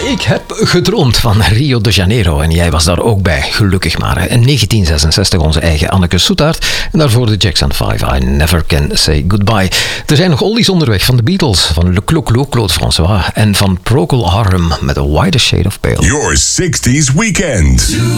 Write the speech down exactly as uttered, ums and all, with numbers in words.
Ik heb gedroomd van Rio de Janeiro en jij was daar ook bij, gelukkig maar. In negentien zesenzestig onze eigen Anneke Soetaert en daarvoor de Jackson vijf, I Never Can Say Goodbye. Er zijn nog oldies onderweg van de Beatles, van Le Clo-Clo, Claude François en van Procol Harum met A Wider Shade of Pale. Your sixties Weekend.